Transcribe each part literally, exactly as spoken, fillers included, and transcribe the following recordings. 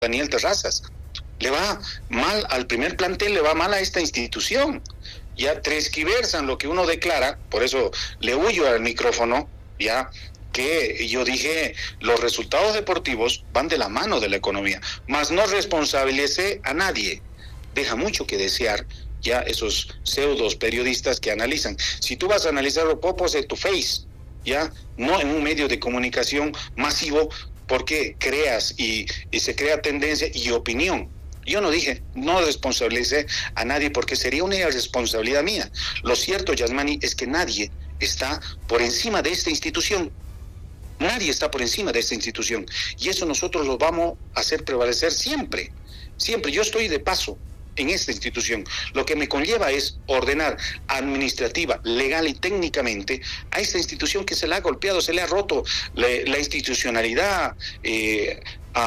Daniel Terrazas. Le va mal al primer plantel, le va mal a esta institución. Ya transquiversan lo que uno declara, por eso le huyo al micrófono, ya que yo dije, los resultados deportivos van de la mano de la economía, mas no responsabilice a nadie. Deja mucho que desear ya esos pseudos periodistas que analizan. Si tú vas a analizarlo, popos de tu face, ya, no en un medio de comunicación masivo, porque creas y, y se crea tendencia y opinión. Yo no dije, no responsabilicé a nadie porque sería una irresponsabilidad mía. Lo cierto, Yasmani, es que nadie está por encima de esta institución. Nadie está por encima de esta institución. Y eso nosotros lo vamos a hacer prevalecer siempre. Siempre. Yo estoy de paso en esta institución. Lo que me conlleva es ordenar administrativa, legal y técnicamente a esta institución que se le ha golpeado, se le ha roto la, la institucionalidad. Eh,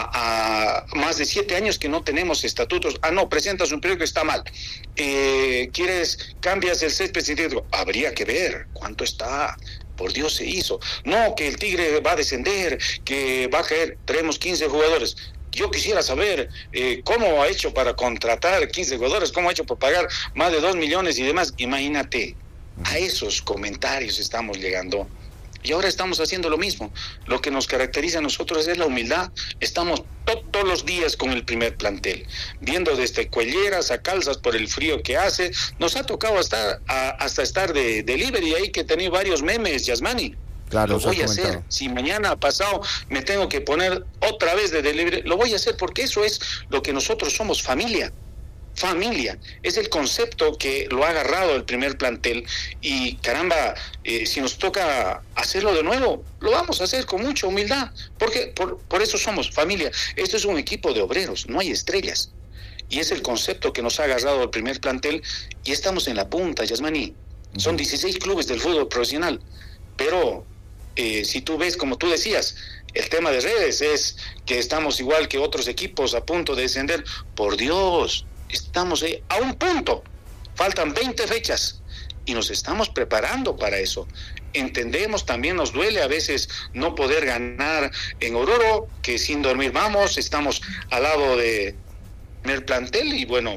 A, a más de siete años que no tenemos estatutos. Ah, no, presentas un periódico que está mal. Eh, ¿Quieres, cambias el césped sintético? Habría que ver cuánto está. Por Dios se hizo. No, que el Tigre va a descender, que va a caer. Traemos quince jugadores. Yo quisiera saber eh, cómo ha hecho para contratar quince jugadores, cómo ha hecho para pagar más de dos millones y demás. Imagínate, a esos comentarios estamos llegando. Y ahora estamos haciendo lo mismo. Lo que nos caracteriza a nosotros es la humildad. Estamos to- todos los días con el primer plantel, viendo desde cuelleras a calzas por el frío que hace. Nos ha tocado hasta, a, hasta estar de delivery ahí, que he tenido varios memes, Yasmani. Claro, lo voy a hacer. Si mañana pasado me tengo que poner otra vez de delivery, lo voy a hacer porque eso es lo que nosotros somos, familia. Familia, es el concepto que lo ha agarrado el primer plantel y caramba, eh, si nos toca hacerlo de nuevo, lo vamos a hacer con mucha humildad, porque por, por eso somos familia. Esto es un equipo de obreros, no hay estrellas, y es el concepto que nos ha agarrado el primer plantel y estamos en la punta, Yasmani. Son dieciséis clubes del fútbol profesional, pero eh, si tú ves, como tú decías, el tema de redes es que estamos igual que otros equipos a punto de descender. Por Dios, estamos ahí a un punto, faltan veinte fechas y nos estamos preparando para eso. Entendemos, también nos duele a veces no poder ganar en Oruro, que sin dormir vamos, estamos al lado de el plantel y bueno,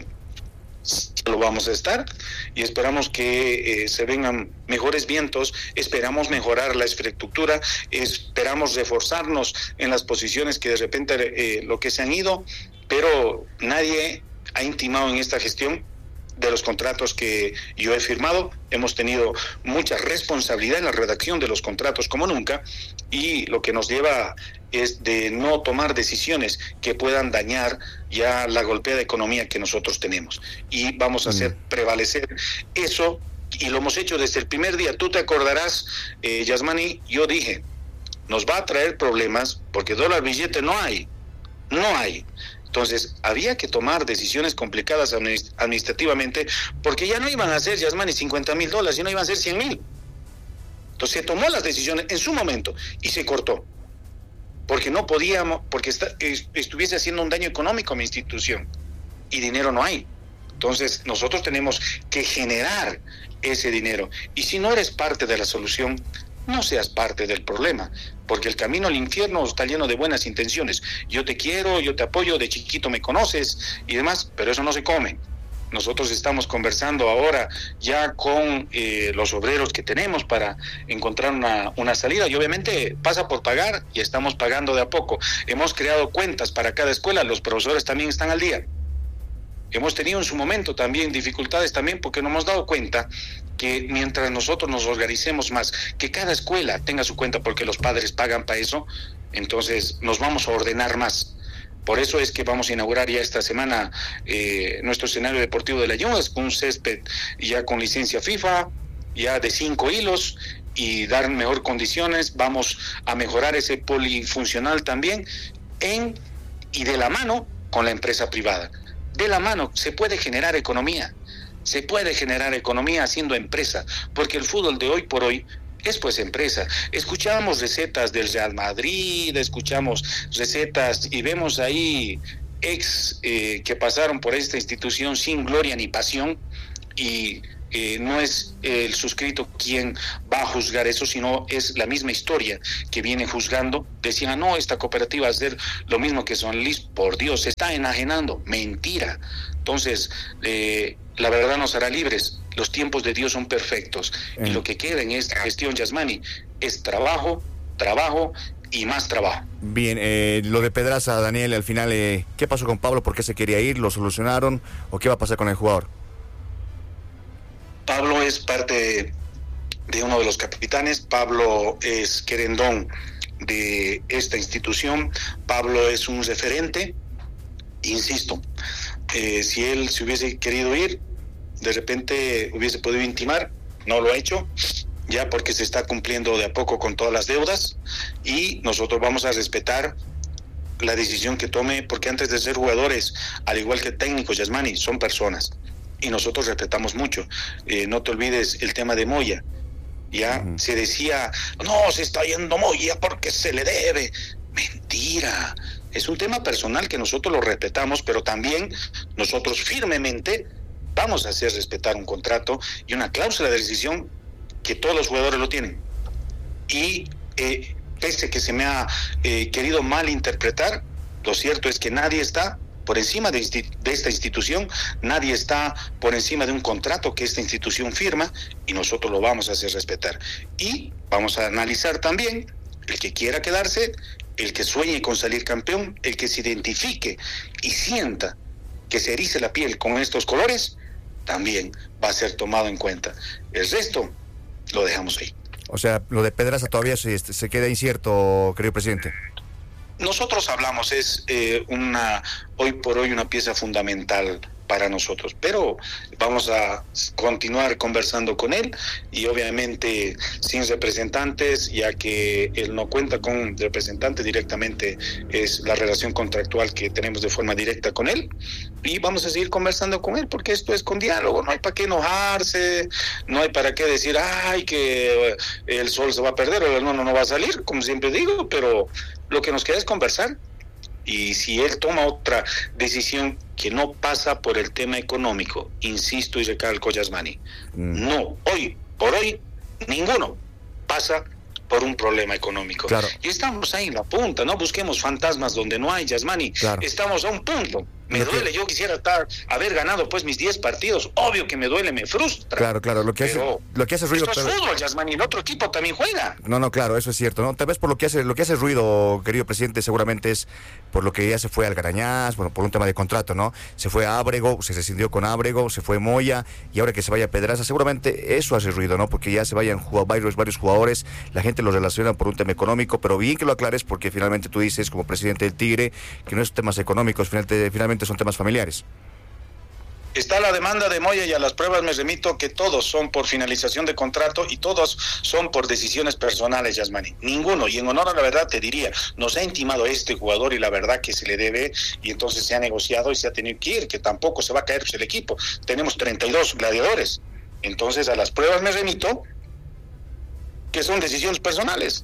lo vamos a estar y esperamos que eh, se vengan mejores vientos, esperamos mejorar la infraestructura, esperamos reforzarnos en las posiciones que de repente eh, lo que se han ido, pero nadie ha intimado en esta gestión de los contratos que yo he firmado. Hemos tenido mucha responsabilidad en la redacción de los contratos como nunca y lo que nos lleva es de no tomar decisiones que puedan dañar ya la golpeada economía que nosotros tenemos. Y vamos a hacer prevalecer eso y lo hemos hecho desde el primer día. Tú te acordarás, eh, Yasmani, yo dije, nos va a traer problemas porque dólar billete no hay, no hay. Entonces, había que tomar decisiones complicadas administrativamente, porque ya no iban a ser, Yasmani, cincuenta mil dólares, sino iban a ser cien mil. Entonces, se tomó las decisiones en su momento y se cortó, porque no podíamos, porque está, estuviese haciendo un daño económico a mi institución, y dinero no hay. Entonces, nosotros tenemos que generar ese dinero, y si no eres parte de la solución, no seas parte del problema, porque el camino al infierno está lleno de buenas intenciones. Yo te quiero, yo te apoyo, de chiquito me conoces y demás, pero eso no se come. Nosotros estamos conversando ahora ya con eh, los obreros que tenemos para encontrar una, una salida y obviamente pasa por pagar y estamos pagando de a poco. Hemos creado cuentas para cada escuela, los profesores también están al día. Hemos tenido en su momento también dificultades también porque nos hemos dado cuenta que mientras nosotros nos organicemos más, que cada escuela tenga su cuenta porque los padres pagan para eso, entonces nos vamos a ordenar más. Por eso es que vamos a inaugurar ya esta semana eh, nuestro escenario deportivo de la Yungas, con un césped ya con licencia FIFA, ya de cinco hilos y dar mejor condiciones. Vamos a mejorar ese polifuncional también en y de la mano con la empresa privada. De la mano se puede generar economía, se puede generar economía haciendo empresa, porque el fútbol de hoy por hoy es pues empresa. Escuchamos recetas del Real Madrid, escuchamos recetas y vemos ahí ex eh, que pasaron por esta institución sin gloria ni pasión y eh, no es el suscrito quien va a juzgar eso, sino es la misma historia que viene juzgando. Decían, ah, no, esta cooperativa va a hacer lo mismo que San Luis. Por Dios, se está enajenando. Mentira. Entonces, eh, la verdad nos hará libres. Los tiempos de Dios son perfectos. Eh. Y lo que queda en esta gestión, Yasmani, es trabajo, trabajo y más trabajo. Bien, eh, lo de Pedraza, Daniel, al final, eh, ¿qué pasó con Pablo? ¿Por qué se quería ir? ¿Lo solucionaron? ¿O qué va a pasar con el jugador? Pablo es parte de, de uno de los capitanes. Pablo es querendón de esta institución. Pablo es un referente. Insisto, eh, si él se hubiese querido ir, de repente hubiese podido intimar. No lo ha hecho, ya porque se está cumpliendo de a poco con todas las deudas, y nosotros vamos a respetar la decisión que tome, porque antes de ser jugadores, al igual que técnicos, Yasmani, son personas, y nosotros respetamos mucho. Eh, no te olvides el tema de Moya, ya uh-huh. Se decía, no, se está yendo Moya porque se le debe. Mentira, es un tema personal que nosotros lo respetamos, pero también nosotros firmemente vamos a hacer respetar un contrato y una cláusula de rescisión que todos los jugadores lo tienen. Y eh, pese que se me ha eh, querido malinterpretar, lo cierto es que nadie está por encima de, de esta institución, nadie está por encima de un contrato que esta institución firma, y nosotros lo vamos a hacer respetar. Y vamos a analizar también el que quiera quedarse, el que sueñe con salir campeón, el que se identifique y sienta que se erice la piel con estos colores, también va a ser tomado en cuenta. El resto lo dejamos ahí. O sea, lo de Pedraza todavía se, se queda incierto, querido presidente. Nosotros hablamos, es eh, una hoy por hoy una pieza fundamental para nosotros, pero vamos a continuar conversando con él, y obviamente sin representantes, ya que él no cuenta con representantes directamente, es la relación contractual que tenemos de forma directa con él, y vamos a seguir conversando con él, porque esto es con diálogo, no hay para qué enojarse, no hay para qué decir, ay, que el sol se va a perder o el no, no, no va a salir, como siempre digo, pero lo que nos queda es conversar. Y si él toma otra decisión que no pasa por el tema económico, insisto y recalco, Yasmani, mm. no, hoy, por hoy, ninguno pasa por un problema económico. Claro. Y estamos ahí en la punta, no busquemos fantasmas donde no hay, Yasmani. Claro. Estamos a un punto. Me lo duele, que... yo quisiera estar, haber ganado pues mis diez partidos, obvio que me duele, me frustra. Claro, claro, lo que hace, lo que hace ruido. Esto es fútbol, Yasmani, el otro equipo también juega. No, no, claro, eso es cierto, ¿no? Tal vez por lo que hace, lo que hace ruido, querido presidente, seguramente es por lo que ya se fue al Garañaz, bueno, por un tema de contrato, ¿no? Se fue a Ábrego, se rescindió con Ábrego, se fue Moya, y ahora que se vaya Pedraza, seguramente eso hace ruido, ¿no? Porque ya se vayan varios, varios jugadores, la gente los relaciona por un tema económico, pero bien que lo aclares, porque finalmente tú dices, como presidente del Tigre, que no es temas económicos, finalmente, finalmente son temas familiares. Está la demanda de Moya, y a las pruebas me remito que todos son por finalización de contrato y todos son por decisiones personales, Yasmani. Ninguno, y en honor a la verdad te diría, nos ha intimado este jugador y la verdad que se le debe, y entonces se ha negociado y se ha tenido que ir, que tampoco se va a caer el equipo. Tenemos treinta y dos gladiadores. Entonces a las pruebas me remito que son decisiones personales.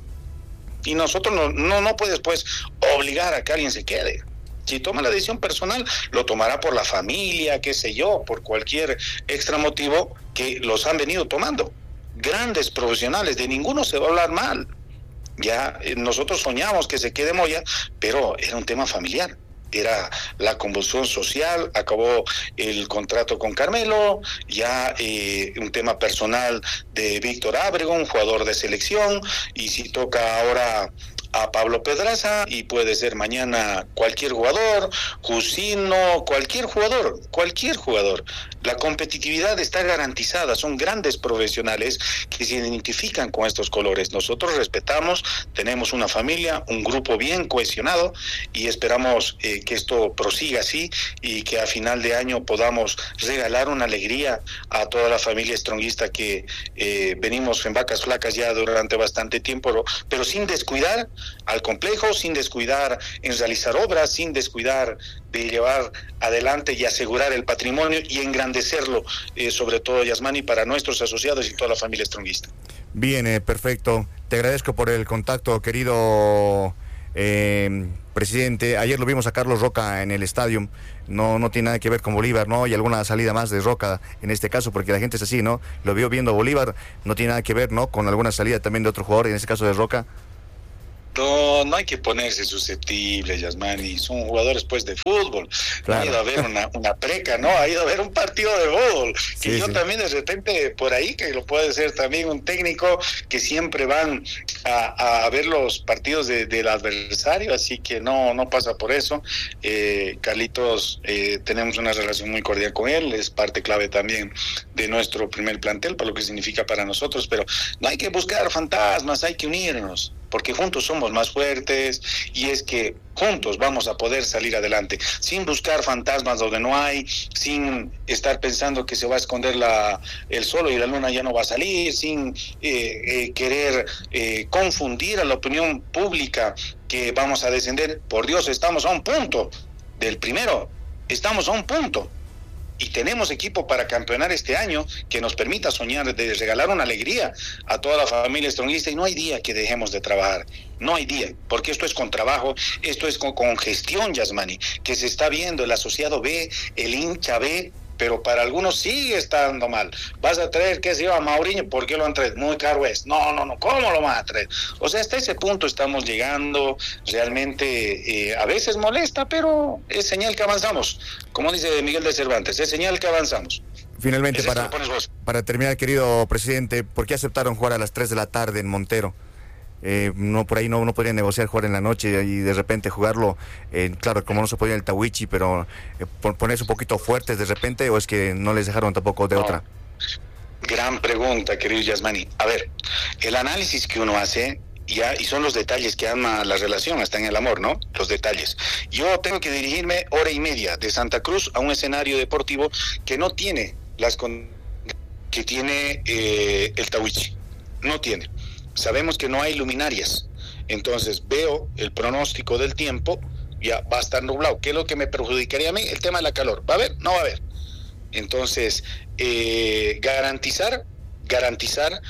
Y nosotros no, no, no puedes pues obligar a que alguien se quede. Si toma la decisión personal, lo tomará por la familia, qué sé yo, por cualquier extra motivo que los han venido tomando. Grandes profesionales, de ninguno se va a hablar mal. Ya eh, nosotros soñamos que se quede Moya, pero era un tema familiar. Era la convulsión social, acabó el contrato con Carmelo, ya eh, un tema personal de Víctor Ábrego, un jugador de selección, y si toca ahora a Pablo Pedraza, y puede ser mañana cualquier jugador, Jusino, cualquier jugador, cualquier jugador. La competitividad está garantizada, son grandes profesionales que se identifican con estos colores. Nosotros respetamos, tenemos una familia, un grupo bien cohesionado, y esperamos eh, que esto prosiga así, y que a final de año podamos regalar una alegría a toda la familia stronguista que eh, venimos en vacas flacas ya durante bastante tiempo, pero, pero sin descuidar al complejo, sin descuidar en realizar obras, sin descuidar de llevar adelante y asegurar el patrimonio y engrandecerlo, eh, sobre todo, Yasmani, para nuestros asociados y toda la familia stronguista. Bien, eh, perfecto. Te agradezco por el contacto, querido eh, presidente, ayer lo vimos a Carlos Roca en el estadio, no, no tiene nada que ver con Bolívar, ¿no? Y alguna salida más de Roca en este caso, porque la gente es así, ¿no? Lo vio viendo a Bolívar, no tiene nada que ver, ¿no? Con alguna salida también de otro jugador, en este caso de Roca. No, no hay que ponerse susceptible, Yasmani. Son jugadores pues de fútbol. Claro. No ha ido a ver una, una preca, ¿no? Ha ido a ver un partido de fútbol. Que sí, yo sí. también de repente por ahí, que lo puede ser también un técnico que siempre van a, a ver los partidos de, del adversario, así que no, no pasa por eso. Eh, Carlitos, eh, tenemos una relación muy cordial con él, es parte clave también de nuestro primer plantel, para lo que significa para nosotros, pero no hay que buscar fantasmas, hay que unirnos, porque juntos somos más fuertes y es que juntos vamos a poder salir adelante, sin buscar fantasmas donde no hay, sin estar pensando que se va a esconder la, el sol y la luna ya no va a salir, sin eh, eh, querer eh, confundir a la opinión pública que vamos a descender. Por Dios, estamos a un punto del primero, estamos a un punto. Y tenemos equipo para campeonar este año que nos permita soñar de regalar una alegría a toda la familia stronguista, y no hay día que dejemos de trabajar, no hay día, porque esto es con trabajo, esto es con, con gestión, Yasmani, que se está viendo, el asociado ve, el hincha ve, pero para algunos sigue estando mal. Vas a traer, qué sé yo, a Mauriño, ¿por qué lo han traído? Muy caro es. No, no, no, ¿cómo lo van a traer? O sea, hasta ese punto estamos llegando, realmente eh, a veces molesta, pero es señal que avanzamos. Como dice Miguel de Cervantes, es señal que avanzamos. Finalmente, para, para terminar, querido presidente, ¿por qué aceptaron jugar a las tres de la tarde en Montero? Eh, no por ahí no, no podían negociar jugar en la noche y de repente jugarlo, eh, claro, como no se podía en el Tawichi, pero eh, ponerse un poquito fuertes de repente, o es que no les dejaron tampoco de no. otra. Gran pregunta, querido Yasmani. A ver, el análisis que uno hace ya, y son los detalles que ama la relación, hasta en el amor, ¿no? Los detalles. Yo tengo que dirigirme hora y media de Santa Cruz a un escenario deportivo que no tiene las con... que tiene eh, el Tawichi, no tiene. Sabemos que no hay luminarias, entonces veo el pronóstico del tiempo, ya va a estar nublado. ¿Qué es lo que me perjudicaría a mí? El tema de la calor. ¿Va a haber? No va a haber. Entonces, eh, garantizar, garantizar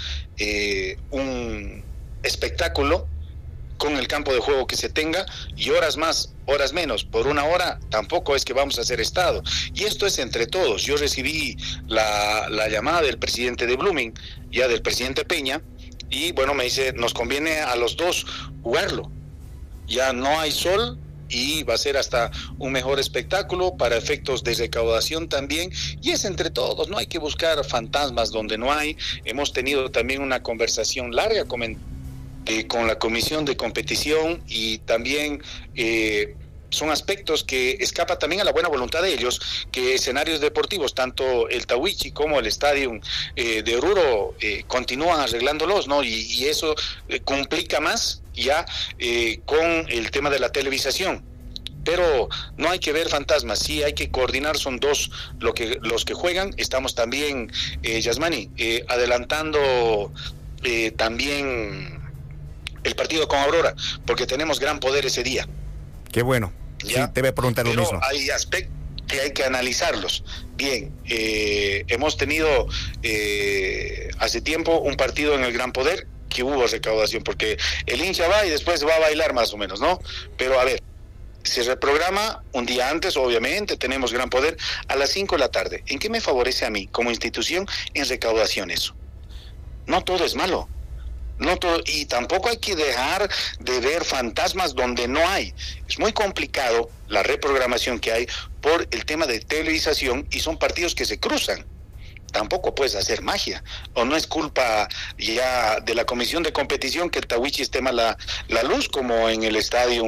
eh, un espectáculo con el campo de juego que se tenga, y horas más, horas menos, por una hora tampoco es que vamos a hacer estado. Y esto es entre todos. Yo recibí la, la llamada del presidente de Blooming, ya del presidente Peña, y bueno, me dice, nos conviene a los dos jugarlo. Ya no hay sol y va a ser hasta un mejor espectáculo para efectos de recaudación también. Y es entre todos, no hay que buscar fantasmas donde no hay. Hemos tenido también una conversación larga con, eh, con la comisión de competición, y también eh, son aspectos que escapan también a la buena voluntad de ellos, que escenarios deportivos, tanto el Tawichi como el estadio eh, de Oruro, eh, continúan arreglándolos, ¿no? Y, y eso eh, complica más ya eh, con el tema de la televisación. Pero no hay que ver fantasmas, sí hay que coordinar, son dos lo que, los que juegan. Estamos también, eh, Yasmani, eh, adelantando eh, también el partido con Aurora, porque tenemos gran poder ese día. Qué bueno. ¿Ya? Sí, te voy a preguntar lo Pero mismo. Hay aspectos que hay que analizarlos. Bien, eh, hemos tenido eh, hace tiempo un partido en el Gran Poder que hubo recaudación, porque el hincha va y después va a bailar más o menos, ¿no? Pero a ver, se reprograma un día antes, obviamente, tenemos Gran Poder a las cinco de la tarde. ¿En qué me favorece a mí como institución en recaudación eso? No todo es malo. No todo, y tampoco hay que dejar de ver fantasmas donde no hay. Es muy complicado la reprogramación que hay por el tema de televisación, y son partidos que se cruzan. Tampoco puedes hacer magia, o no es culpa ya de la comisión de competición que el Tawichi esté mala la luz, como en el estadio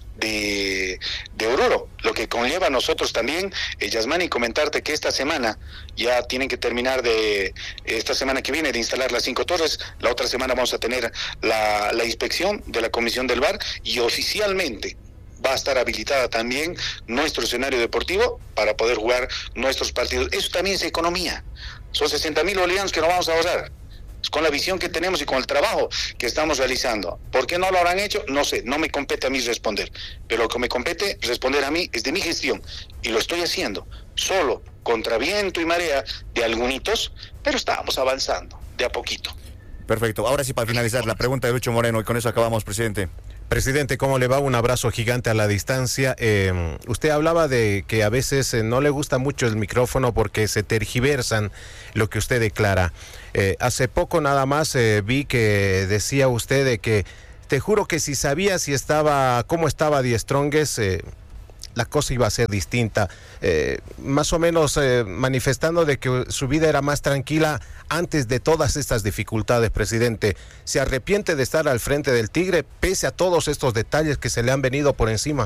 de, de Oruro, lo que conlleva a nosotros también, eh, Yasmani, comentarte que esta semana ya tienen que terminar de, esta semana que viene, de instalar las cinco torres. La otra semana vamos a tener la, la inspección de la comisión del V A R, y oficialmente va a estar habilitada también nuestro escenario deportivo para poder jugar nuestros partidos. Eso también es economía, son sesenta mil bolivianos que no vamos a ahorrar, con la visión que tenemos y con el trabajo que estamos realizando. ¿Por qué no lo habrán hecho? No sé, no me compete a mí responder, pero lo que me compete responder a mí es de mi gestión, y lo estoy haciendo, solo contra viento y marea de algunitos, pero estábamos avanzando de a poquito. Perfecto, ahora sí, para finalizar, la pregunta de Lucho Moreno, y con eso acabamos, presidente. Presidente, ¿cómo le va? Un abrazo gigante a la distancia. Eh, usted hablaba de que a veces eh, no le gusta mucho el micrófono porque se tergiversan lo que usted declara. Eh, hace poco nada más eh, vi que decía usted de que te juro que si sabía si estaba, cómo estaba Die Strongest, eh, la cosa iba a ser distinta, eh, más o menos eh, manifestando de que su vida era más tranquila antes de todas estas dificultades. Presidente, ¿se arrepiente de estar al frente del Tigre pese a todos estos detalles que se le han venido por encima?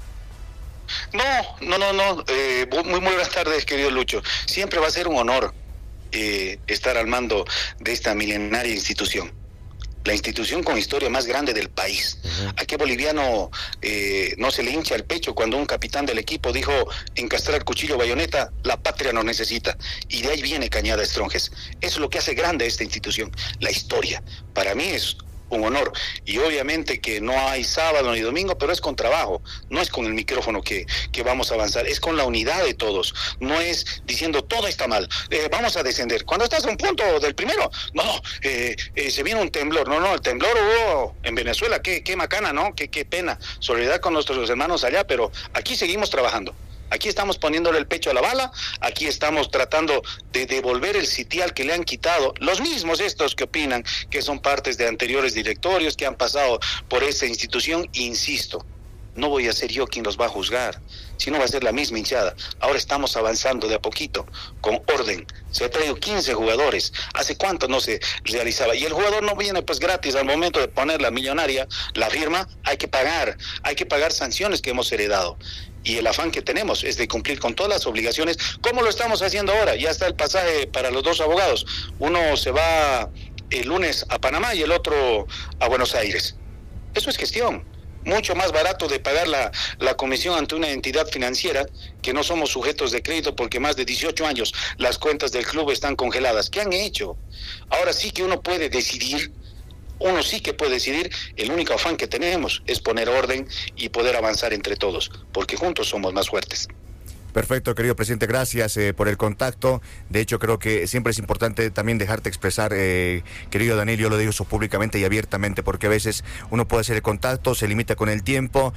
No, no, no, no, eh, muy, muy buenas tardes, querido Lucho. Siempre va a ser un honor eh, estar al mando de esta milenaria institución. La institución con historia más grande del país. Uh-huh. ¿A qué boliviano eh, no se le hincha el pecho cuando un capitán del equipo dijo encastrar cuchillo bayoneta, la patria nos necesita? Y de ahí viene Cañada Strongest. Eso es lo que hace grande esta institución, la historia. Para mí es un honor, y obviamente que no hay sábado ni domingo, pero es con trabajo, no es con el micrófono que, que vamos a avanzar, es con la unidad de todos, no es diciendo todo está mal, eh, vamos a descender, cuando estás a un punto del primero, no, eh, eh, se viene un temblor, no, no, el temblor hubo en Venezuela, qué, qué macana, ¿no? Qué, qué pena, solidaridad con nuestros hermanos allá, pero aquí seguimos trabajando. Aquí estamos poniéndole el pecho a la bala, aquí estamos tratando de devolver el sitial que le han quitado, los mismos estos que opinan que son partes de anteriores directorios que han pasado por esta institución, insisto, no voy a ser yo quien los va a juzgar, sino va a ser la misma hinchada. Ahora estamos avanzando de a poquito, con orden. Se ha traído quince jugadores, ¿hace cuánto no se realizaba? Y el jugador no viene pues gratis, al momento de poner la millonaria, la firma, hay que pagar, hay que pagar sanciones que hemos heredado. Y el afán que tenemos es de cumplir con todas las obligaciones, como lo estamos haciendo ahora. Ya está el pasaje para los dos abogados. Uno se va el lunes a Panamá y el otro a Buenos Aires. Eso es gestión. Mucho más barato de pagar la, la comisión ante una entidad financiera, que no somos sujetos de crédito porque más de dieciocho años las cuentas del club están congeladas. ¿Qué han hecho? Ahora sí que uno puede decidir. Uno sí que puede decidir, el único afán que tenemos es poner orden y poder avanzar entre todos, porque juntos somos más fuertes. Perfecto, querido presidente, gracias eh, por el contacto. De hecho, creo que siempre es importante también dejarte expresar, eh, querido Daniel, yo lo digo eso públicamente y abiertamente, porque a veces uno puede hacer el contacto, se limita con el tiempo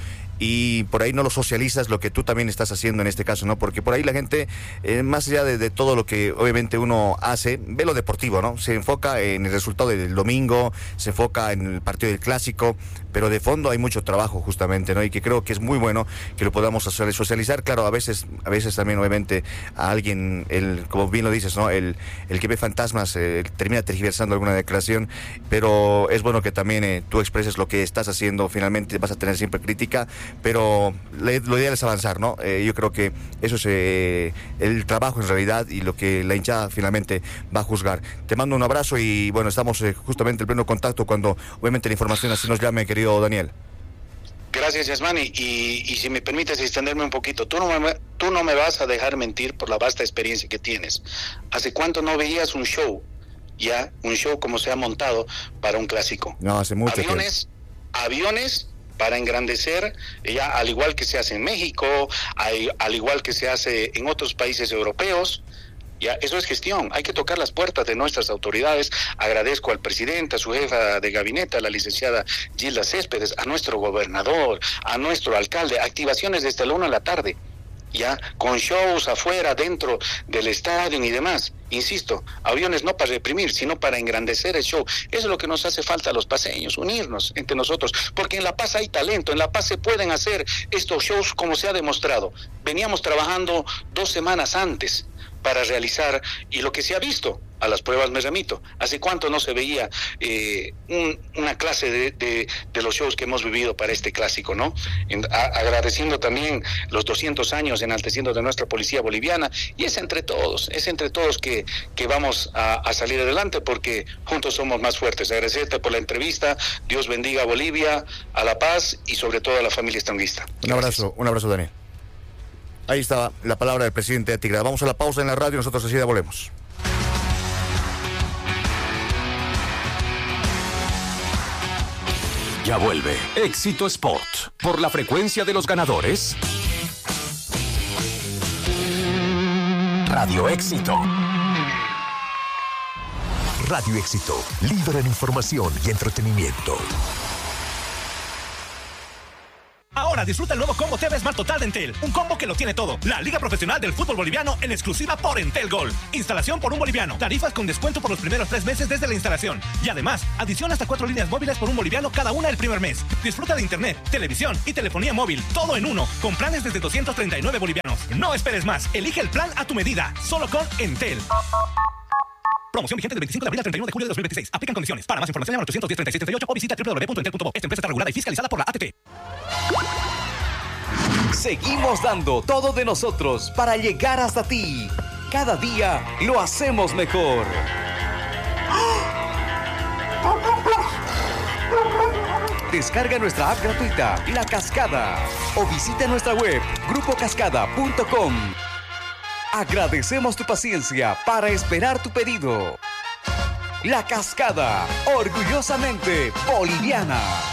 y por ahí no lo socializas, lo que tú también estás haciendo en este caso, ¿no? Porque por ahí la gente, eh, más allá de, de todo lo que obviamente uno hace, ve lo deportivo, ¿no? Se enfoca en el resultado del domingo, se enfoca en el partido del clásico, pero de fondo hay mucho trabajo justamente, ¿no? Y que creo que es muy bueno que lo podamos socializar. Claro, a veces a veces también obviamente a alguien, el, como bien lo dices, ¿no? El, el que ve fantasmas eh, termina tergiversando alguna declaración, pero es bueno que también eh, tú expreses lo que estás haciendo. Finalmente vas a tener siempre crítica, pero le, lo ideal es avanzar, ¿no? Eh, yo creo que eso es eh, el trabajo en realidad y lo que la hinchada finalmente va a juzgar. Te mando un abrazo y bueno, estamos eh, justamente en pleno contacto cuando obviamente la información así nos llame, querido Daniel. Gracias, Yasmani, y, y si me permites extenderme un poquito, tú no, me, tú no me vas a dejar mentir por la vasta experiencia que tienes. ¿Hace cuánto no veías un show, ya, un show como se ha montado para un clásico? No, hace mucho Aviones, tiempo. aviones para engrandecer, ya al igual que se hace en México, al, al igual que se hace en otros países europeos. Ya, eso es gestión, hay que tocar las puertas de nuestras autoridades. Agradezco al presidente, a su jefa de gabinete, a la licenciada Gilda Céspedes, a nuestro gobernador, a nuestro alcalde, activaciones desde la una de la tarde, ya, con shows afuera, dentro del estadio y demás. Insisto, aviones no para reprimir, sino para engrandecer el show. Eso es lo que nos hace falta a los paseños, unirnos entre nosotros, porque en La Paz hay talento, en La Paz se pueden hacer estos shows como se ha demostrado. Veníamos trabajando dos semanas antes para realizar, y lo que se ha visto, a las pruebas me remito, hace cuánto no se veía eh, un, una clase de, de, de los shows que hemos vivido para este clásico, ¿no? En, a, agradeciendo también los doscientos años, enalteciendo de nuestra policía boliviana, y es entre todos, es entre todos que, que vamos a, a salir adelante, porque juntos somos más fuertes. Agradecerte por la entrevista, Dios bendiga a Bolivia, a La Paz y sobre todo a la familia estronguista. Un abrazo, un abrazo, Daniel. Ahí está la palabra del presidente de Tigrada. Vamos a la pausa en la radio, nosotros enseguida volvemos. Ya vuelve Éxito Sport por la frecuencia de los ganadores. Radio Éxito. Radio Éxito, líder en información y entretenimiento. Ahora disfruta el nuevo combo T V Smart Total de Entel. Un combo que lo tiene todo. La Liga Profesional del Fútbol Boliviano en exclusiva por Entel Gold. Instalación por un boliviano. Tarifas con descuento por los primeros tres meses desde la instalación. Y además, adición hasta cuatro líneas móviles por un boliviano cada una el primer mes. Disfruta de internet, televisión y telefonía móvil. Todo en uno. Con planes desde doscientos treinta y nueve bolivianos. No esperes más. Elige el plan a tu medida. Solo con Entel. Promoción vigente del veinticinco de abril al treinta y uno de julio de dos mil veintiséis. Aplican condiciones. Para más información llama al ochocientos diez, treinta y seis treinta y ocho o visita doble u doble u doble u punto entel punto bo. Esta empresa está regulada y fiscalizada por la A T T. Seguimos dando todo de nosotros para llegar hasta ti. Cada día lo hacemos mejor. Descarga nuestra app gratuita, La Cascada, o visita nuestra web, grupo cascada punto com. Agradecemos tu paciencia para esperar tu pedido. La Cascada, orgullosamente boliviana.